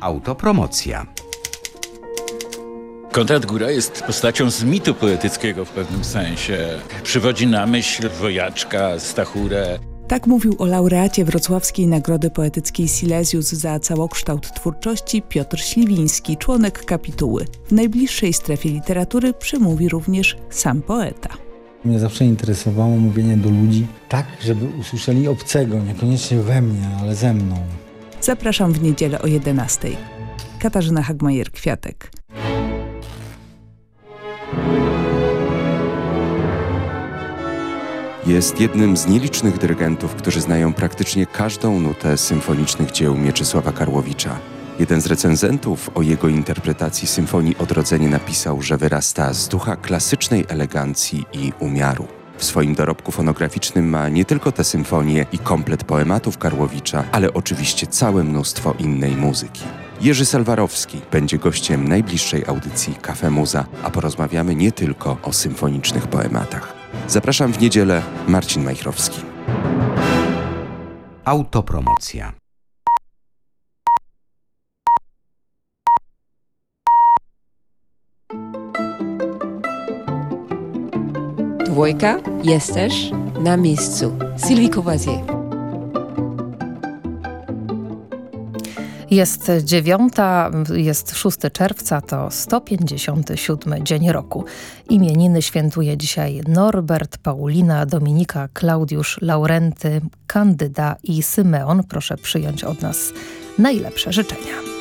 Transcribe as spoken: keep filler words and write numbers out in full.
Autopromocja. Konrad Góra jest postacią z mitu poetyckiego w pewnym sensie. Przywodzi na myśl wojaczka, stachurę. Tak mówił o laureacie Wrocławskiej Nagrody Poetyckiej Silesius za całokształt twórczości Piotr Śliwiński, członek kapituły. W najbliższej strefie literatury przemówi również sam poeta. Mnie zawsze interesowało mówienie do ludzi tak, żeby usłyszeli obcego, niekoniecznie we mnie, ale ze mną. Zapraszam w niedzielę o jedenastej. Katarzyna Hagmajer-Kwiatek. Jest jednym z nielicznych dyrygentów, którzy znają praktycznie każdą nutę symfonicznych dzieł Mieczysława Karłowicza. Jeden z recenzentów o jego interpretacji symfonii Odrodzenie napisał, że wyrasta z ducha klasycznej elegancji i umiaru. W swoim dorobku fonograficznym ma nie tylko tę symfonię i komplet poematów Karłowicza, ale oczywiście całe mnóstwo innej muzyki. Jerzy Salwarowski będzie gościem najbliższej audycji Cafe Muza, a porozmawiamy nie tylko o symfonicznych poematach. Zapraszam w niedzielę, Marcin Majchrowski. Autopromocja. Dwójka, jesteś na miejscu. Sylwii Courvoisier. Jest dziewiąta, jest szóstego czerwca, to sto pięćdziesiąty siódmy dzień roku. Imieniny świętuje dzisiaj Norbert, Paulina, Dominika, Klaudiusz, Laurenty, Kandyda i Symeon. Proszę przyjąć od nas najlepsze życzenia.